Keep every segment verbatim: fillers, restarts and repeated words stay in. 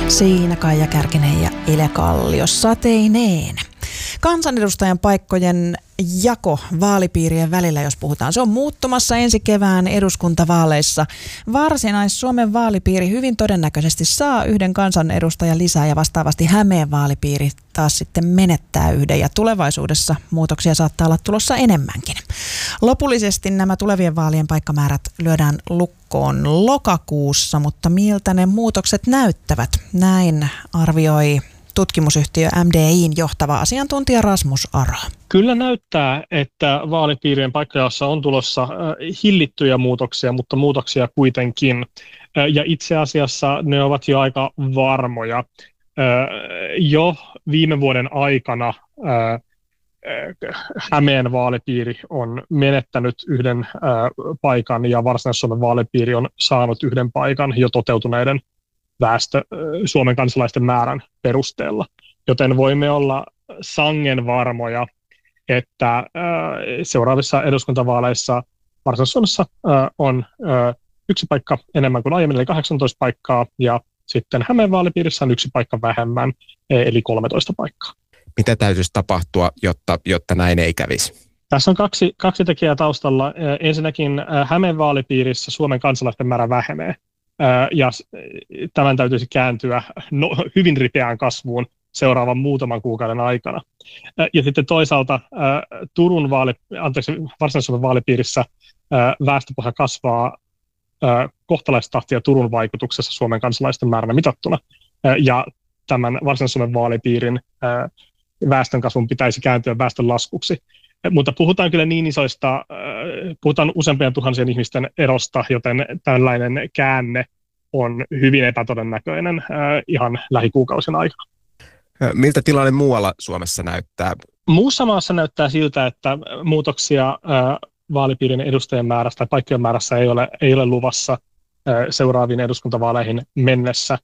Siinä Kaija Kärkinen ja Ile Kallio sateineen. Kansanedustajan paikkojen jako vaalipiirien välillä, jos puhutaan, se on muuttumassa ensi kevään eduskuntavaaleissa. Varsinais-Suomen vaalipiiri hyvin todennäköisesti saa yhden kansanedustajan lisää ja vastaavasti Hämeen vaalipiiri taas sitten menettää yhden ja tulevaisuudessa muutoksia saattaa olla tulossa enemmänkin. Lopullisesti nämä tulevien vaalien paikkamäärät lyödään lukkoon lokakuussa, mutta miltä ne muutokset näyttävät? Näin arvioi tutkimusyhtiö M D I:n johtava asiantuntija Rasmus Aro. Kyllä näyttää, että vaalipiirien paikkajaossa on tulossa hillittyjä muutoksia, mutta muutoksia kuitenkin. Ja itse asiassa ne ovat jo aika varmoja. Jo viime vuoden aikana Hämeen vaalipiiri on menettänyt yhden paikan ja Varsinais-Suomen vaalipiiri on saanut yhden paikan jo toteutuneiden väestö Suomen kansalaisten määrän perusteella. Joten voimme olla sangen varmoja, että seuraavissa eduskuntavaaleissa Varsinais-Suomessa on yksi paikka enemmän kuin aiemmin, eli kahdeksantoista paikkaa, ja sitten Hämeen vaalipiirissä on yksi paikka vähemmän, eli kolmetoista paikkaa. Mitä täytyisi tapahtua, jotta, jotta näin ei kävisi? Tässä on kaksi, kaksi tekijää taustalla. Ensinnäkin Hämeen vaalipiirissä Suomen kansalaisten määrä vähenee, ja tämän täytyisi kääntyä no, hyvin ripeään kasvuun seuraavan muutaman kuukauden aikana. Ja sitten toisaalta Turun vaali, anteeksi, Varsinais-Suomen vaalipiirissä väestöpohja kasvaa kohtalaistahtia Turun vaikutuksessa Suomen kansalaisten määränä mitattuna. Ja tämän Varsinais-Suomen vaalipiirin väestönkasvun pitäisi kääntyä väestön laskuksi. Mutta puhutaan kyllä niin isoista, puhutaan useampien tuhansien ihmisten erosta, joten tällainen käänne on hyvin epätodennäköinen ihan lähikuukausien aikana. Miltä tilanne muualla Suomessa näyttää? Muussa maassa näyttää siltä, että muutoksia vaalipiirin edustajien määrässä tai paikkojen määrässä ei ole, ei ole luvassa seuraaviin eduskuntavaaleihin mennessä.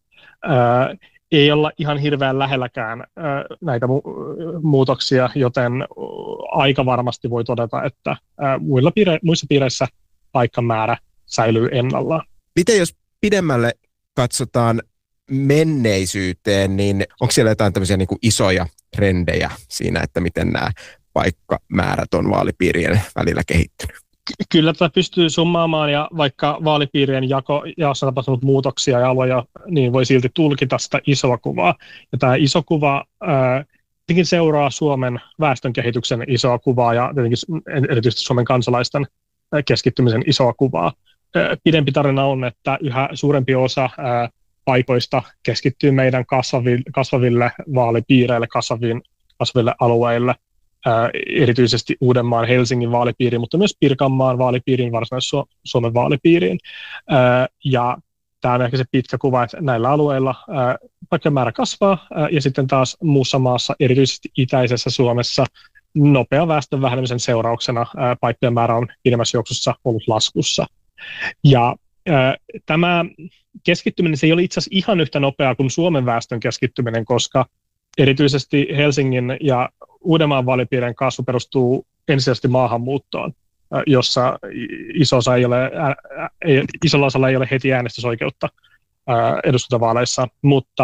Ei olla ihan hirveän lähelläkään näitä mu- muutoksia, joten aika varmasti voi todeta, että muilla piire- muissa piireissä paikkamäärä säilyy ennallaan. Miten jos pidemmälle katsotaan menneisyyteen, niin onko siellä jotain tämmöisiä niin kuin isoja trendejä siinä, että miten nämä paikkamäärät on vaalipiirien välillä kehittynyt? Kyllä tätä pystyy summaamaan, ja vaikka vaalipiirien jako, jaossa on tapahtunut muutoksia ja alueja, niin voi silti tulkita sitä isoa kuvaa. Ja tämä iso kuva ää, tietenkin seuraa Suomen väestön kehityksen isoa kuvaa ja tietenkin erityisesti Suomen kansalaisten keskittymisen isoa kuvaa. Ää, pidempi tarina on, että yhä suurempi osa ää, paikoista keskittyy meidän kasvaville, kasvaville vaalipiireille, kasvaville, kasvaville alueille. Äh, erityisesti Uudenmaan Helsingin vaalipiiriin, mutta myös Pirkanmaan vaalipiiriin, Varsinais-Suomen vaalipiiriin. Äh, ja tämä on ehkä se pitkä kuva, että näillä alueilla äh, paikkojen määrä kasvaa, äh, ja sitten taas muussa maassa, erityisesti itäisessä Suomessa, nopea väestön vähenemisen seurauksena äh, paikkojen määrä on pidemmässä juoksussa ollut laskussa. Ja äh, tämä keskittyminen se ei ole itse asiassa ihan yhtä nopeaa kuin Suomen väestön keskittyminen, koska erityisesti Helsingin ja Uudenmaan vaalipiirien kasvu perustuu ensisijaisesti maahanmuuttoon, jossa iso osa ei ole, ää, ei, isolla osalla ei ole heti äänestysoikeutta ää, eduskuntavaaleissa, mutta